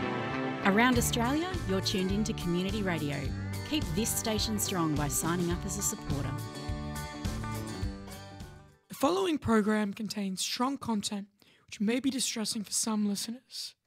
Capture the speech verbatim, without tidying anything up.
Around Australia, you're tuned in to Community Radio. Keep this station strong by signing up as a supporter. The following program contains strong content which may be distressing for some listeners.